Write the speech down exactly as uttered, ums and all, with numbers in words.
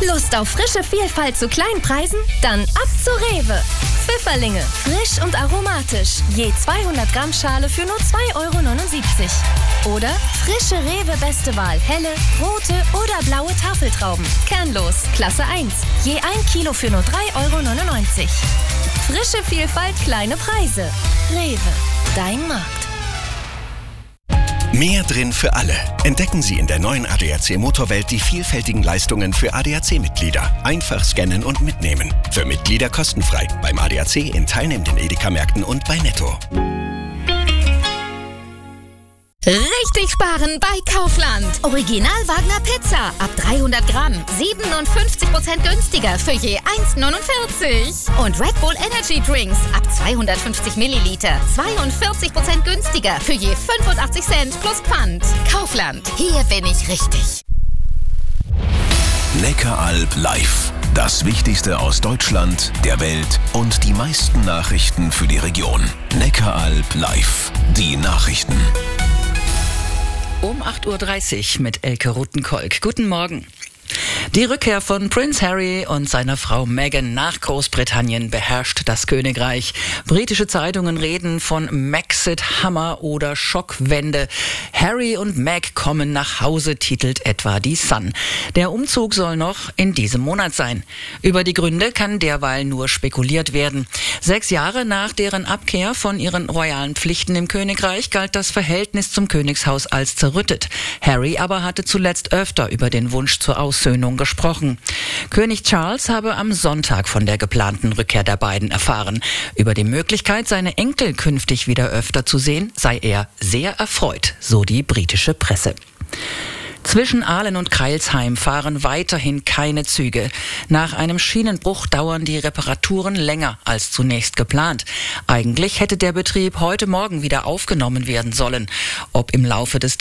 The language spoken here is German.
Lust auf frische Vielfalt zu Kleinpreisen? Dann ab zu Rewe. Pfifferlinge, frisch und aromatisch. Je zweihundert Gramm Schale für nur zwei Euro neunundsiebzig. Oder frische Rewe Beste Wahl, helle, rote oder blaue Tafeltrauben. Kernlos, Klasse eins. Je ein Kilo für nur drei Euro neunundneunzig. Frische Vielfalt, kleine Preise. Rewe, dein Markt. Mehr drin für alle. Entdecken Sie in der neuen A D A C Motorwelt die vielfältigen Leistungen für A D A C-Mitglieder. Einfach scannen und mitnehmen. Für Mitglieder kostenfrei. Beim A D A C in teilnehmenden Edeka-Märkten und bei Netto. Richtig sparen bei Kaufland. Original Wagner Pizza ab dreihundert Gramm. siebenundfünfzig Prozent günstiger für je eins neunundvierzig. Und Red Bull Energy Drinks ab zweihundertfünfzig Milliliter. zweiundvierzig Prozent günstiger für je fünfundachtzig Cent plus Pfand. Kaufland. Hier bin ich richtig. Neckaralb live. Das Wichtigste aus Deutschland, der Welt und die meisten Nachrichten für die Region. Neckaralb live. Die Nachrichten. Um acht Uhr dreißig mit Elke Rutenkolk. Guten Morgen. Die Rückkehr von Prince Harry und seiner Frau Meghan nach Großbritannien beherrscht das Königreich. Britische Zeitungen reden von Maxit-Hammer oder Schockwende. Harry und Meg kommen nach Hause, titelt etwa die Sun. Der Umzug soll noch in diesem Monat sein. Über die Gründe kann derweil nur spekuliert werden. Sechs Jahre nach deren Abkehr von ihren royalen Pflichten im Königreich galt das Verhältnis zum Königshaus als zerrüttet. Harry aber hatte zuletzt öfter über den Wunsch zur Aussöhnung gesprochen. König Charles habe am Sonntag von der geplanten Rückkehr der beiden erfahren. Über die Möglichkeit, seine Enkel künftig wieder öfter zu sehen, sei er sehr erfreut, so die britische Presse. Zwischen Aalen und Crailsheim fahren weiterhin keine Züge. Nach einem Schienenbruch dauern die Reparaturen länger als zunächst geplant. Eigentlich hätte der Betrieb heute Morgen wieder aufgenommen werden sollen. Ob im Laufe des